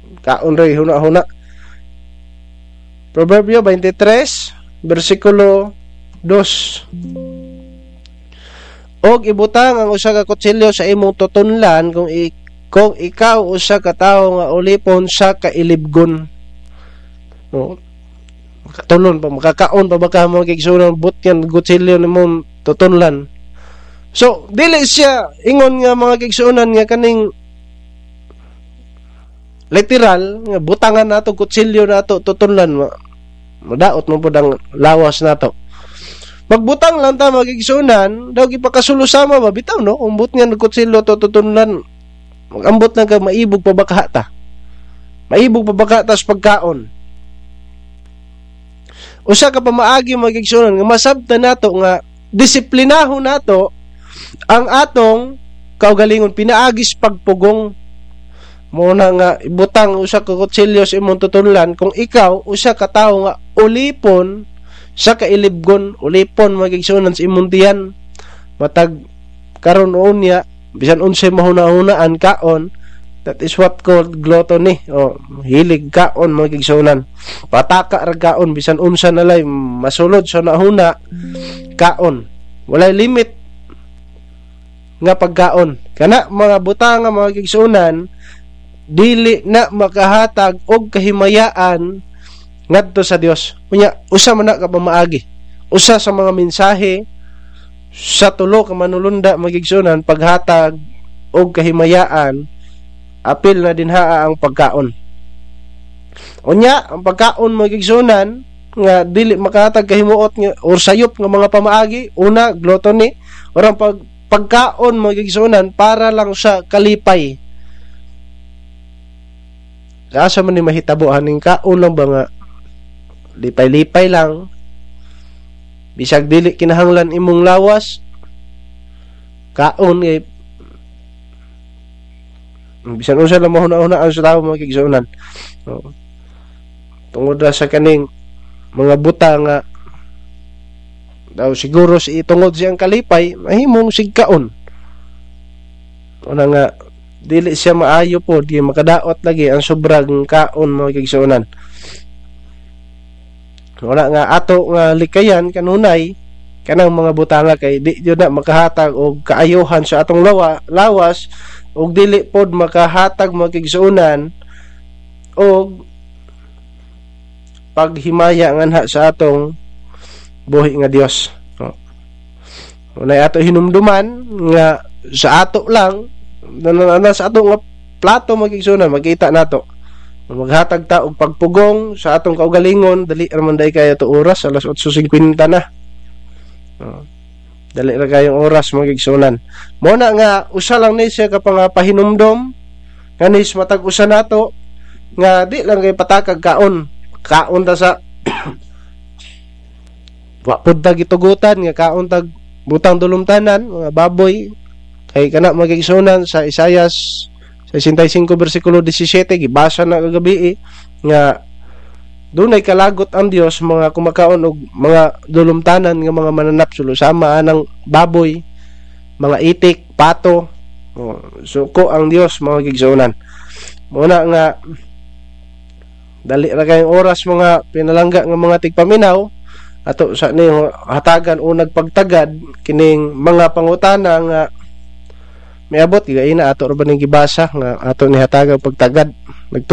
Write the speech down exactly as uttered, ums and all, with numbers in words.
kaon ray huna-huna. Proverbio twenty-three bersikulo two. Og ibutang ang usa ka kutsilyo sa imong tutunlan kung i kung ikaw usa ka tawo nga ulipon sa kailibgon. No. Makatulon pa, makakaon pa baka mo kigsunan butyan kutsilyo nimong tutunlan. So, dili siya ingon nga mga kigsunan nga kaning literal nga butangan nato kutsilyo nato tutunlan, madaot mo pud ang lawas nato. Magbutang lang ta magigsunan, daw gipakasulo sama ba bitaw no? Umbot nga nagkutsilyo to tutunlan. Magambot na ka maibog pa baka ta. Maibog pa baka ta sa pagkaon. Usa ka pa maagi magigsunan nga masabtan nato nga disiplinahon nato ang atong kaugalingon pinaagis pagpugong. Muna nga ibutang usa ka kutsilyo sa imong tutunlan kung ikaw usa ka tawo nga ulipon sa kailibgon, ulipon magigsunan sa imong tiyan. Matag karon unya bisan unsay mahuna-hunaan kaon, that is what called gluttony o hilig kaon magigsunan. Pataka ra kaon bisan unsa nalay masulod sa nahuna kaon. Walay limit nga pagkaon. Kana mga butang nga magigsunan dili na makahatag og kahimayaan ngadto sa Dios. Unya usa man na ka pamaagi. Usa sa mga mensahe sa tulo ka manulunda magigsunan paghatag og kahimayaan apil na dinhaa ang pagkaon. Unya ang pagkaon magigsunan nga dili makahatag kahimuot nga or sayop nga mga pamaagi, una gluttony, orang pag pagkaon magigsunan para lang sa kalipay. Asa man ni mahitabo haning kaon lang ba nga lipay-lipay lang bisag dili kinahanglan imong lawas kaon kay bisan unsa lang mahuna-una ang sa tawo makigsunan. No. Tungod ra sa kaning mga buta nga daw siguro si tungod siyang kalipay mahimong sigkaon. Una nga dili siya maayo po di makadaot lagi ang sobrang kaon makigsunan. Wala nga ato nga likayan kanunay kanang mga butanga kay di jud na makahatag og kaayuhan sa atong lawa, lawas og dili pod makahatag magigsuunan og paghimaya nganha sa atong buhi nga Dios. No. Unay ato hinumduman nga sa ato lang na sa ato nga plato magigsuunan makita nato maghatag ta og pagpugong sa atong kaugalingon dali ra man day kay ato oras alas eight fifty na. Oh. Dali ra kayong oras magigsunan. Mo na nga usa lang ni siya ka pangapahinumdom kanis matag usa nato nga di lang kay patakag kaon. Kaon ta sa wa pud ta gitugutan nga kaon tag butang dulumtanan mga baboy kay kana magigsunan sa Isaias sixty-five bersikulo seventeen gibasa na kagabi eh, nga dunay kalagot ang Dios mga kumakaon og mga dulumtanan nga mga mananap sulusama anang baboy, mga itik, pato. Oh, suko ang Dios mga gigsunan. Muna nga dali ra kayong oras mga pinalangga nga mga tigpaminaw ato sa ni hatagan unag pagtagad kining mga pangutana nga miabot gigaina ato ra ba ning gibasa nga ato ni hatagang pagtagad. Nagtu